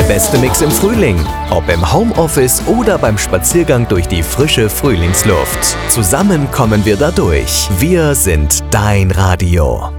beste Mix im Frühling. Ob im Homeoffice oder beim Spaziergang durch die frische Frühlingsluft. Zusammen kommen wir da durch. Wir sind dein Radio.